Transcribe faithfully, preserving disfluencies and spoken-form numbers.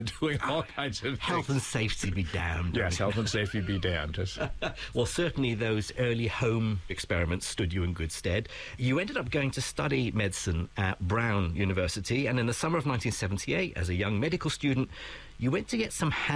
doing all kinds of Health things. and safety be damned. Yes, health and safety be damned. Well, certainly those early home experiments stood you in good stead. You ended up going to study medicine at Brown University, and in the summer of nineteen seventy-eight, as a young medical student, you went to get some